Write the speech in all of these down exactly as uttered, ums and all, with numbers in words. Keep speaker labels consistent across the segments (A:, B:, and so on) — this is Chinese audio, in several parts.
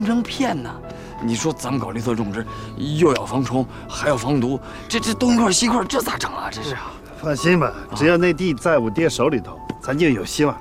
A: 成骗呢？你说咱们搞绿色种植，又要防虫，还要防毒，这这东一块西一块，这咋整啊？这是。
B: 放心吧，只要那地在我爹手里头，咱就有希望。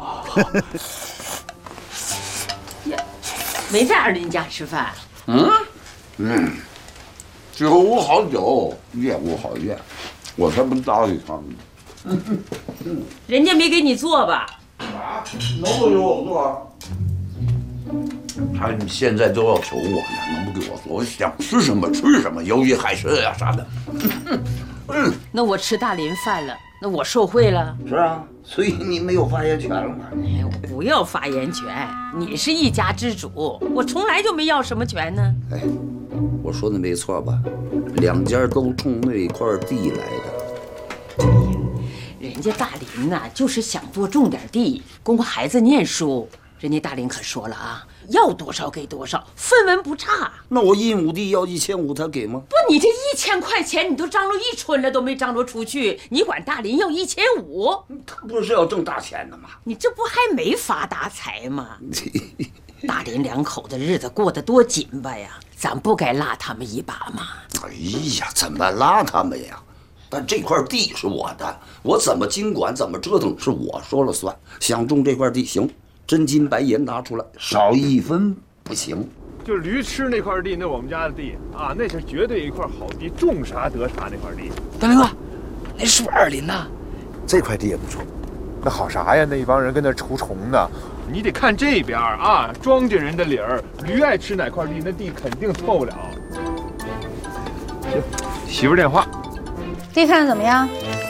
C: 呀，没在二林家吃饭？
D: 嗯嗯，酒无好酒，夜无好夜，我才不搭理他呢。
C: 人家没给你做吧？
D: 啊，能不给我做？他们现在都要求我呢，能不给我做？我想吃什么吃什么，鱿鱼、海参呀啥的。
C: 嗯，那我吃大林饭了，那我受贿了。
D: 是啊，所以你没有发言权了嘛？
C: 哎，我不要发言权，你是一家之主，我从来就没要什么权呢。
D: 哎，我说的没错吧？两家都冲那块地来的。
C: 哎呀，人家大林呐、啊，就是想多种点地，供我孩子念书。人家大林可说了啊，要多少给多少，分文不差。
D: 那我一亩地要一千五，他给吗？
C: 不，你这一千块钱你都张罗一春了，都没张罗出去，你管大林要一千五？
D: 他不是要挣大钱的吗？
C: 你这不还没发大财吗？大林两口子日子过得多紧巴呀，咱不该拉他们一把吗？
D: 哎呀，怎么拉他们呀？但这块地是我的，我怎么经管怎么折腾是我说了算。想种这块地行。真金白银拿出来，少一分不行。
E: 就驴吃那块地，那我们家的地啊，那是绝对一块好地，种啥得啥那块地。
A: 大林哥，那是不是二林呐？
B: 这块地也不错。
E: 那好啥呀？那一帮人跟那除虫呢。你得看这边啊，庄稼人的理儿，驴爱吃哪块地，那地肯定错不了。行，媳妇电话。
F: 地看的怎么样？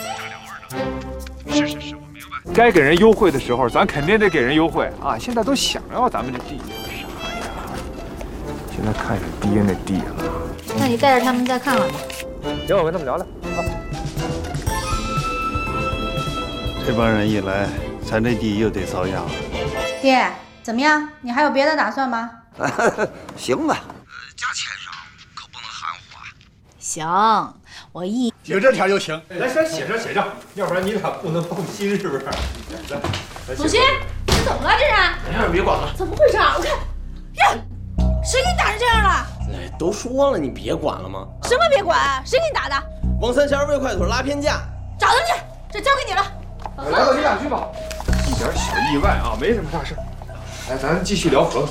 E: 是是是。该给人优惠的时候，咱肯定得给人优惠啊！现在都想要咱们这地，啥呀？现在看你爹那地了。
F: 那你带着他们再看看吧。
E: 行，我跟他们聊聊。啊，
B: 这帮人一来，咱这地又得遭殃了。
F: 爹，怎么样？你还有别的打算吗？
D: 行吧，价钱上可不能含糊啊。
F: 行，我一
G: 有这条就行。
E: 来，先写上写上，要不然你俩不能放心，是不是？
F: 祖先，你怎么了？这是？
E: 没事，别管了。
F: 怎么回事啊？我看，呀，谁给你打成这样了？
H: 哎，都说了你别管了吗？
F: 什么别管？谁给你打的？
H: 王三仙为快腿拉偏架，
F: 找他们去，这交给你了。
E: 来吧，你俩去吧。一点小意外啊，没什么大事。来，咱继续聊合同。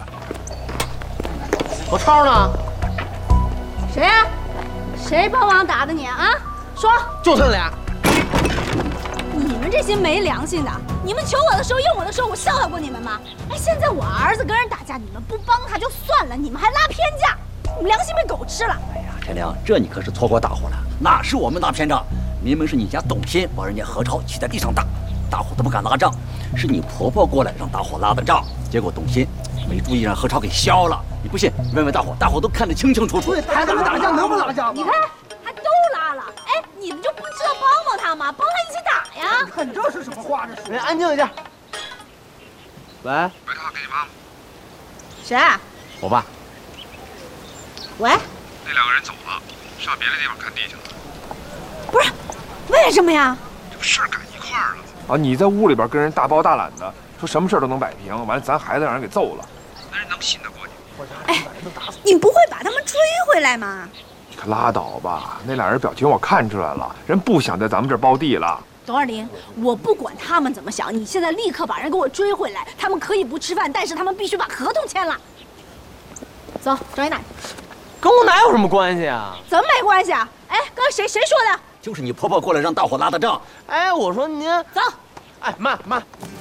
H: 何超呢？
F: 谁呀？谁帮忙打的你啊？说，
H: 就他们俩。
F: 你们这些没良心的！你们求我的时候用我的时候，我笑话过你们吗？哎，现在我儿子跟人打架，你们不帮他就算了，你们还拉偏架，你们良心被狗吃了！
I: 哎呀，天良，这你可是错过大火了，哪是我们拉偏仗？明明是你家董卿把人家何超骑在地上打，大伙都不敢拉仗，是你婆婆过来让大伙拉的仗，结果董卿没注意让何超给削了。你不信，问问大伙，大伙都看得清清楚楚。
G: 孩子们打架能不拉架吗？
F: 你看，还都拉了。哎，你们就不知道帮帮他吗？帮他一起打呀！
G: 看这是什么话？这是。
H: 人安静一点。喂。
E: 喂，他给你妈吗？
F: 谁？
H: 我爸。
F: 喂。
E: 那两个人走了，上别的地方看地去了。
F: 不是，为什么呀？
E: 这不事儿赶一块儿了啊！你在屋里边跟人大包大揽的，说什么事儿都能摆平，完了咱孩子让人给揍了，那人能信得过你？
F: 哎，你不会把他们追回来吗？
E: 你可拉倒吧！那俩人表情我看出来了，人不想在咱们这儿包地了。
F: 董二林，我不管他们怎么想，你现在立刻把人给我追回来。他们可以不吃饭，但是他们必须把合同签了。走，找你奶奶。
H: 跟我哪有什么关系啊？
F: 怎么没关系啊？哎，刚刚谁谁说的？
I: 就是你婆婆过来让大伙拉的仗。
H: 哎，我说您
F: 走。
H: 哎，慢慢。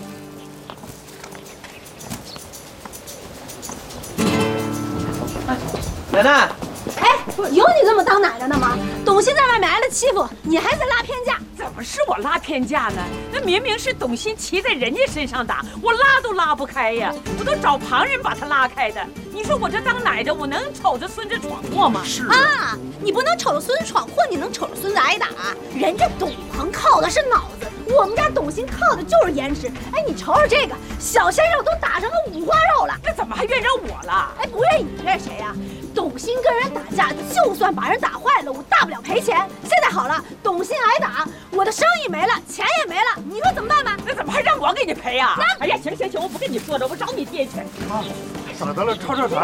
H: 哎，奶奶。
F: 哎，有你这么当奶奶的吗？董卿在外面挨了欺负，你还在拉偏架？
C: 怎么是我拉偏架呢？那明明是董卿骑在人家身上打，我拉都拉不开呀！我都找旁人把他拉开的。你说我这当奶的，我能瞅着孙子闯祸吗？
F: 是啊，你不能瞅着孙子闯祸，你能瞅着孙子挨打。人家董鹏靠的是脑子，我们家董卿靠的就是颜值。哎，你瞅瞅这个小鲜肉都打成了五花肉了，
C: 这怎么还怨着我了？
F: 哎，不怨你怨谁呀？董卿跟人打架，就算把人打坏了，我大不了赔钱。现在好了，董卿挨打，我的生意没了，钱也没了，你说怎么办吧？
C: 那怎么还让我给你赔呀？哎呀，行行行，我不跟你说了，我找你爹去。啊，哎
B: 咋的了？吵吵啥？